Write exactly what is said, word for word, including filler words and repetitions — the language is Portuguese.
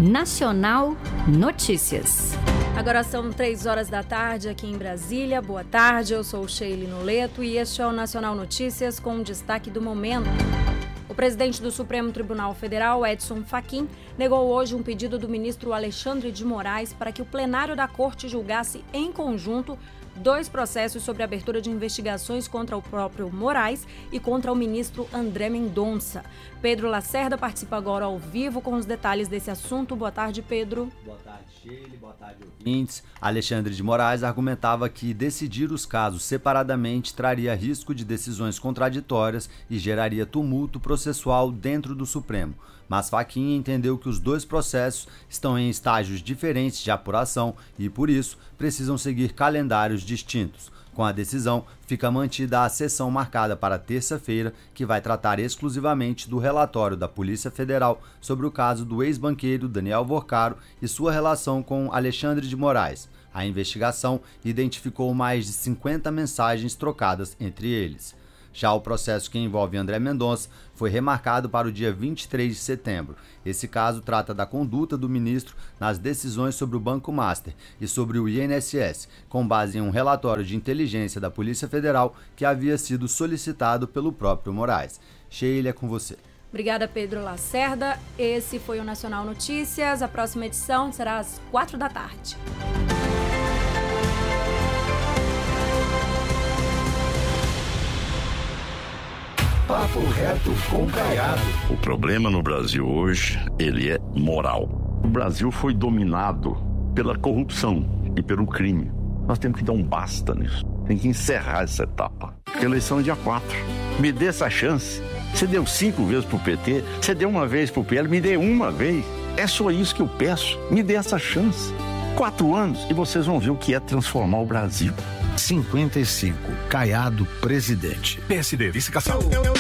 Nacional Notícias. Agora são três horas da tarde aqui em Brasília. Boa tarde, eu sou Sheila Noleto e este é o Nacional Notícias com o destaque do momento. O presidente do Supremo Tribunal Federal, Edson Fachin, negou hoje um pedido do ministro Alexandre de Moraes para que o plenário da Corte julgasse em conjunto dois processos sobre abertura de investigações contra o próprio Moraes e contra o ministro André Mendonça. Pedro Lacerda participa agora ao vivo com os detalhes desse assunto. Boa tarde, Pedro. Boa tarde, Sheila. Boa tarde, ouvintes. Alexandre de Moraes argumentava que decidir os casos separadamente traria risco de decisões contraditórias e geraria tumulto processual dentro do Supremo. Mas Fachin entendeu que os dois processos estão em estágios diferentes de apuração e, por isso, precisam seguir calendários distintos. Com a decisão, fica mantida a sessão marcada para terça-feira, que vai tratar exclusivamente do relatório da Polícia Federal sobre o caso do ex-banqueiro Daniel Vorcaro e sua relação com Alexandre de Moraes. A investigação identificou mais de cinquenta mensagens trocadas entre eles. Já o processo que envolve André Mendonça foi remarcado para o dia vinte e três de setembro. Esse caso trata da conduta do ministro nas decisões sobre o Banco Master e sobre o I N S S, com base em um relatório de inteligência da Polícia Federal que havia sido solicitado pelo próprio Moraes. Sheila, é com você. Obrigada, Pedro Lacerda. Esse foi o Nacional Notícias. A próxima edição será às quatro da tarde. Papo reto com Caiado. O problema no Brasil hoje, ele é moral. O Brasil foi dominado pela corrupção e pelo crime. Nós temos que dar um basta nisso. Tem que encerrar essa etapa. A eleição é dia quatro. Me dê essa chance. Você deu cinco vezes pro P T, você deu uma vez pro P L, me dê uma vez. É só isso que eu peço. Me dê essa chance. Quatro anos e vocês vão ver o que é transformar o Brasil. cinquenta e cinco, Caiado, presidente. P S D, vice-cação.